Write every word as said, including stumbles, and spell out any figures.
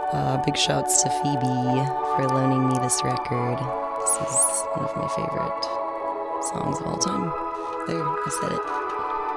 Uh, big shouts to Phoebe for loaning me this record. This is one of my favorite songs of all time. There, I said it.